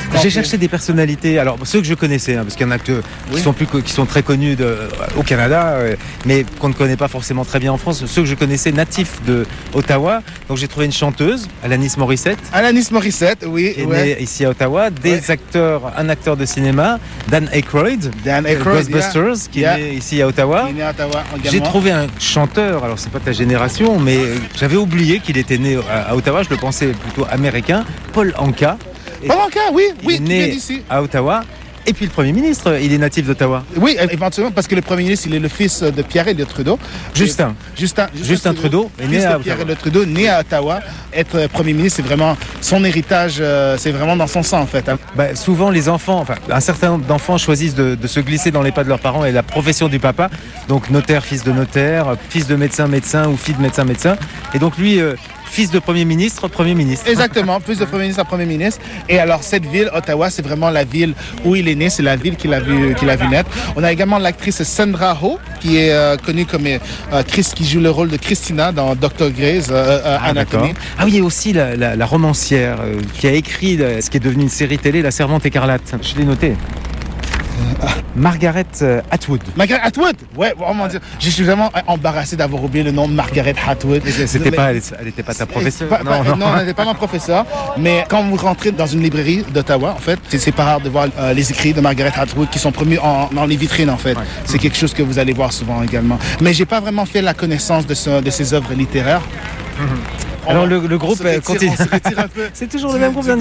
J'ai cherché des personnalités, alors ceux que je connaissais, parce qu'il y en a qui sont très connus au Canada, mais qu'on ne connaît pas forcément très bien en France. Ceux que je connaissais natifs de Ottawa. Donc j'ai trouvé une chanteuse, Alanis Morissette. Alanis Morissette, oui. Qui est née ici à Ottawa. Un acteur de cinéma, Dan Aykroyd, Ghostbusters, qui est né ici à Ottawa. J'ai trouvé un chanteur, alors c'est pas ta génération, mais j'avais oublié qu'il était né à Ottawa, je le pensais plutôt américain, Paul Anka. Paul Anka, oui, il est né à Ottawa. Et puis le Premier ministre, il est natif d'Ottawa. Oui, éventuellement, parce que le Premier ministre, il est le fils de Pierre-Éliott Trudeau. Justin Trudeau est né à Ottawa. Pierre-Éliott Trudeau, né à Ottawa. Être Premier ministre, c'est vraiment son héritage, c'est vraiment dans son sang, en fait. Souvent, les enfants, un certain nombre d'enfants choisissent de se glisser dans les pas de leurs parents et la profession du papa. Donc notaire, fils de notaire, fils de médecin, médecin ou fille de médecin, médecin. Et donc lui... fils de Premier ministre, Premier ministre. Exactement, fils de Premier ministre à Premier ministre. Et alors, cette ville, Ottawa, c'est vraiment la ville où il est né, c'est la ville qu'il a vu naître. On a également l'actrice Sandra Oh, qui est connue comme qui joue le rôle de Christina dans Dr. Grey's Anatomy. Ah oui, il y a aussi la romancière qui a écrit ce qui est devenu une série télé, La Servante écarlate. Je l'ai noté. Margaret Atwood. Margaret Atwood. Ouais, oh mon Dieu. Je suis vraiment embarrassé d'avoir oublié le nom de Margaret Atwood. Elle n'était pas ta professeure. Non, elle n'était pas ma professeure. Mais quand vous rentrez dans une librairie d'Ottawa, en fait, c'est pas rare de voir les écrits de Margaret Atwood qui sont promus dans les vitrines, en fait. Ouais. C'est quelque chose que vous allez voir souvent également. Mais j'ai pas vraiment fait la connaissance de ses œuvres littéraires. Alors le groupe continue. C'est toujours le même groupe.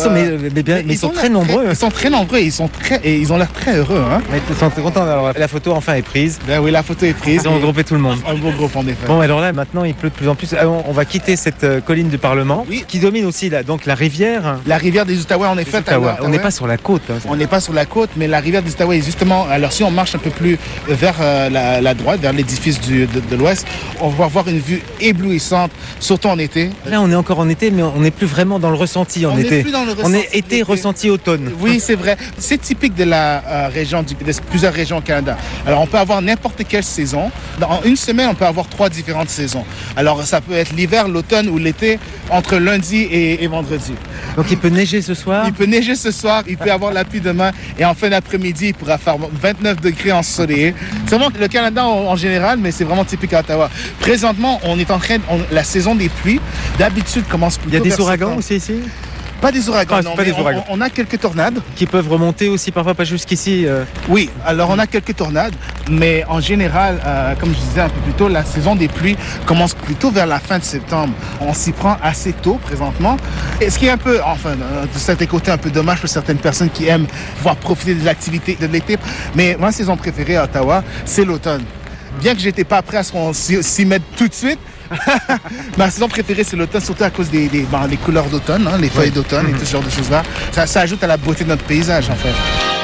Ils sont très nombreux. Ils sont très nombreux et ils ont l'air très heureux. Hein. Mais ils sont contents. Alors la photo enfin est prise. Oui, la photo est prise. Ils ont regroupé tout le monde. Un beau groupe en effet. Bon, alors là maintenant il pleut de plus en plus. On va quitter cette colline du Parlement qui domine aussi donc la rivière. La rivière des Outaouais en effet. On n'est pas sur la côte. On n'est pas sur la côte, mais la rivière des Outaouais est justement. Alors si on marche un peu plus vers la droite, vers l'édifice de l'Ouest, on va voir une vue éblouissante, surtout en été. Là on est encore en été, mais on n'est plus vraiment dans le ressenti en été. On est été, ressenti automne. Oui, c'est vrai. C'est typique de la région, de plusieurs régions au Canada. Alors, on peut avoir n'importe quelle saison. Dans une semaine, on peut avoir 3 différentes saisons. Alors, ça peut être l'hiver, l'automne ou l'été, entre lundi et vendredi. Donc, il peut neiger ce soir? Il peut neiger ce soir, il peut avoir la pluie demain, et en fin d'après-midi, il pourra faire 29 degrés ensoleillé. C'est vraiment le Canada en général, mais c'est vraiment typique à Ottawa. Présentement, on est en train la saison des pluies, d'habitude, commence plutôt. Il y a des ouragans aussi ici? Pas des ouragans, non, pas des ouragans. On a quelques tornades. Qui peuvent remonter aussi parfois pas jusqu'ici. Oui, alors on a quelques tornades, mais en général, comme je disais un peu plus tôt, la saison des pluies commence plutôt vers la fin de septembre. On s'y prend assez tôt présentement. Et ce qui est un peu, de cet côté un peu dommage pour certaines personnes qui aiment pouvoir profiter des activités de l'été. Mais ma saison préférée à Ottawa, c'est l'automne. Bien que j'étais pas prêt à ce qu'on s'y mette tout de suite, ma saison préférée c'est l'automne, surtout à cause des couleurs d'automne, les feuilles d'automne et tout ce genre de choses-là. Ça ajoute à la beauté de notre paysage en fait.